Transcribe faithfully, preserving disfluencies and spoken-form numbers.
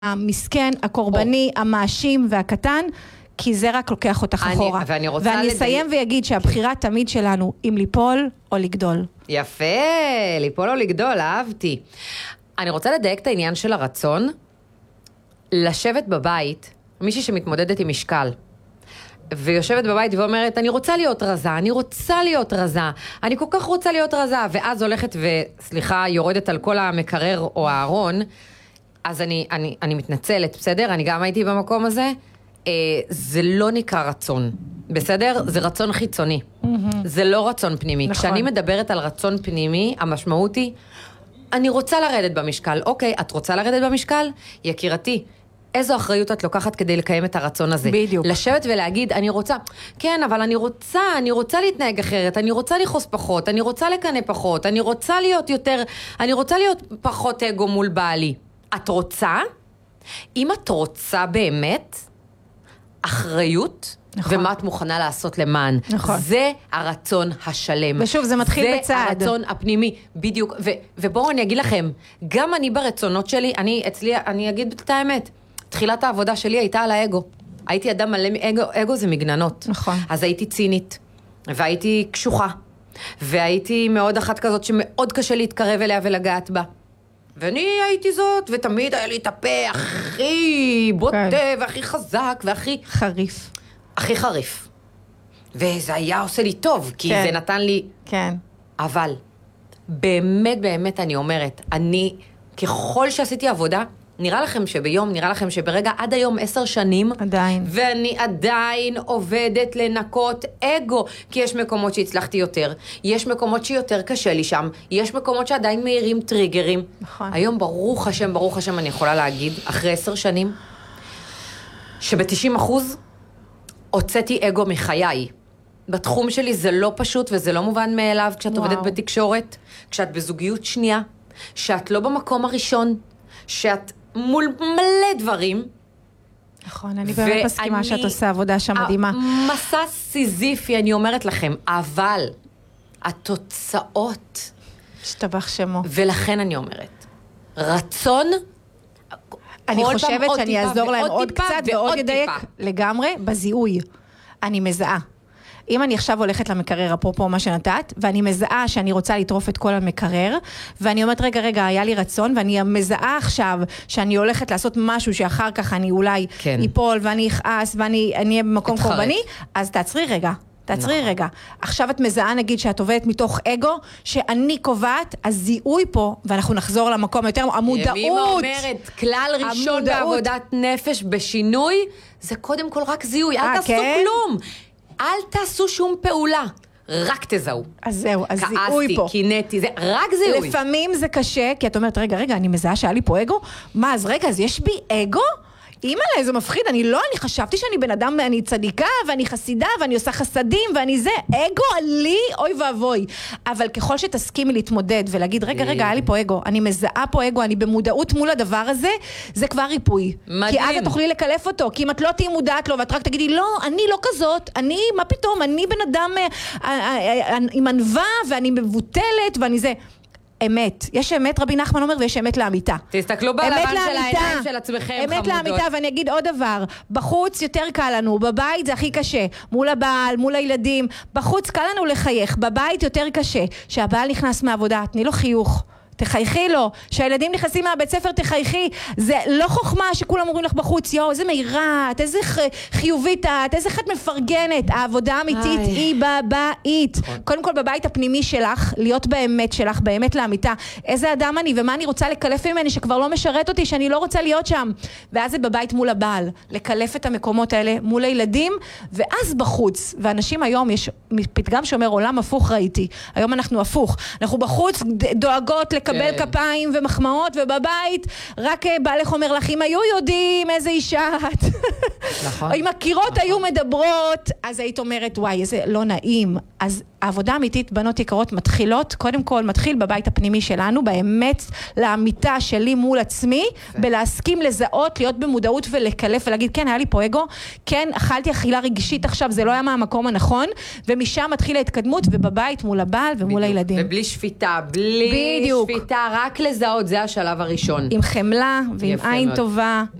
המסכן, הקורבני, המאשים והקטן, כי זה רק לוקח אותך אחורה. ואני רוצה ואני אסיים ויגיד שהבחירה תמיד שלנו, אם ליפול או לגדול. יפה, ליפול או לגדול, אהבתי. אני רוצה לדייק את העניין של הרצון, לשבת בבית, מישהי שמתמודדת עם משקל, ויושבת בבית ואומרת, אני רוצה להיות רזה, אני רוצה להיות רזה, אני כל כך רוצה להיות רזה, ואז הולכת וסליחה, יורדת על כל המקרר או הארון, אז אני, אני, אני מתנצלת, בסדר? אני גם הייתי במקום הזה, אה, זה לא נקרא רצון, בסדר? זה רצון חיצוני, mm-hmm. זה לא רצון פנימי. נכון. כשאני מדברת על רצון פנימי, המשמעות היא, אני רוצה לרדת במשקל, אוקיי, את רוצה לרדת במשקל? יקירתי, איזו אחריות את לוקחת כדי לקיים את הרצון הזה? בדיוק. לשבת ולהגיד, אני רוצה, כן, אבל אני רוצה, אני רוצה להתנהג אחרת, אני רוצה לחוס פחות, אני רוצה לקנה פחות, אני רוצה להיות יותר, אני רוצה להיות פחות אגו מול בעלי. את רוצה? אם את רוצה באמת, אחריות, נכון. ומה את מוכנה לעשות למען. נכון. זה הרצון השלם. ושוב, זה מתחיל זה בצעד. זה הרצון הפנימי, בדיוק. ו- ובואו אני אגיד לכם, גם אני ברצונות שלי, אני אצלי, אני אגיד את האמת, תחילת העבודה שלי הייתה על האגו. הייתי אדם מלא מאגו, אגו זה מגננות. נכון. אז הייתי צינית, והייתי קשוחה, והייתי מאוד אחת כזאת שמאוד קשה להתקרב אליה ולגעת בה. ואני הייתי זאת, ותמיד היה לי את הפה הכי בוטה, כן. והכי חזק, והכי... חריף. הכי חריף. וזה היה עושה לי טוב, כי כן. זה נתן לי... כן. אבל, באמת, באמת אני אומרת, אני, ככל שעשיתי עבודה, נראה לכם שביום, נראה לכם שברגע עד היום עשר שנים, עדיין. ואני עדיין עובדת לנקות אגו, כי יש מקומות שהצלחתי יותר, יש מקומות שיותר קשה לי שם, יש מקומות שעדיין מהירים טריגרים. נכון. היום ברוך השם, ברוך השם, אני יכולה להגיד, אחרי עשר שנים, שב-תשעים אחוז הוצאתי אגו מחיי. בתחום שלי זה לא פשוט וזה לא מובן מאליו, כשאת וואו. עובדת בתקשורת, כשאת בזוגיות שנייה, שאת לא במקום הראשון, שאת מול מלא דברים. נכון, אני באמת מסכימה שאת עושה עבודה שם מדהימה. מסע סיזיפי, אני אומרת לכם, אבל התוצאות... שתבח שמו. ולכן אני אומרת, רצון... אני חושבת שאני אעזור להם עוד קצת ועוד ידייק לגמרי בזיהוי. אני מזהה. אם אני עכשיו הולכת למקרר, אפרופו מה שנתת, ואני מזהה שאני רוצה לטרוף את כל המקרר, ואני אומרת, רגע, רגע, היה לי רצון, ואני מזהה עכשיו שאני הולכת לעשות משהו שאחר כך אני אולי כן. איפול, ואני אכעס, ואני אהיה במקום קורבני, אז תעצרי רגע. תעצרי נכון. רגע. עכשיו את מזהה, נגיד, שאת עובדת מתוך אגו, שאני קובעת, אז זיהוי פה, ואנחנו נחזור למקום יותר, המודעות. ימימה אומרת, כלל ראשון המודעות. בעבודת נפש בשינוי, זה קודם כל רק זיהוי, אל תעשו כן? כלום. אל תעשו שום פעולה, רק תזהו. אז זהו, אז זיהוי פה. כעסתי, קינאתי, זה רק זיהוי. לפעמים זה קשה, כי את אומרת, רגע, רגע, אני מזהה שהיה לי פה אגו? מה, אז רגע, אז יש בי אגו? אימא'לה, זה מפחיד, אני לא, אני חשבתי שאני בן אדם, אני צדיקה, ואני חסידה, ואני עושה חסדים, ואני זה, אגו עלי, אוי ואבוי. אבל ככל שתסכימי להתמודד, ולהגיד, רגע, רגע, היה לי פה אגו, אני מזהה פה אגו, אני במודעות מול הדבר הזה, זה כבר ריפוי. מדהים. כי אז את תוכלי לקלף אותו, כי אם את לא תהיי מודעת לו, ואת רק תגידי, לא, אני לא כזאת, אני, מה פתאום, אני בן אדם עם ענווה, ואני מבוטלת, ואני זה... אמת. יש אמת, רבי נחמן אומר, ויש אמת לאמיתה. תסתכלו בלבן של העיניים של עצמכם, חמודות. אמת לאמיתה, ואני אגיד עוד דבר. בחוץ יותר קל לנו, בבית זה הכי קשה. מול הבעל, מול הילדים. בחוץ קל לנו לחייך, בבית יותר קשה. שהבעל נכנס מהעבודה, תני לו חיוך. תחייכי לו, שהילדים נכנסים מהבית ספר, תחייכי. זה לא חוכמה שכולם אומרים לך בחוץ, יו, איזה מהירת, איזה חיובית את, איזה חד מפרגנת. העבודה האמיתית היא בבית. קודם כל בבית הפנימי שלך, להיות באמת שלך, באמת לאמיתה. איזה אדם אני ומה אני רוצה לקלף ממני שכבר לא משרת אותי, שאני לא רוצה להיות שם. ואז זה בבית מול הבעל, לקלף את המקומות האלה מול הילדים, ואז בחוץ. ואנשים היום, יש פתגם שאומר, עולם הפוך ראיתי. היום אנחנו הפוך. אנחנו בחוץ דואגות לקבל קבל כפיים ומחמאות, ובבית רק בעלך אומר לך, אם היו יודעים איזה אישה את. נכון. אם הקירות היו מדברות, אז היית אומרת, וואי, איזה לא נעים. אז העבודה האמיתית, בנות יקרות, מתחילות, קודם כל מתחיל בבית הפנימי שלנו, באמת לאמיתה שלי מול עצמי, בלהסכים לזהות, להיות במודעות ולקלף ולהגיד, כן, היה לי פה אגו, כן, אכלתי אכילה רגשית עכשיו, זה לא היה מהמקום הנכון, ומשם מתחיל ההתקדמות, ובבית מול הבעל ומול בדיוק. הילדים. ובלי שפיטה, בלי בדיוק. שפיטה, רק לזהות, זה השלב הראשון. עם חמלה ועם יפה עין מאוד. טובה.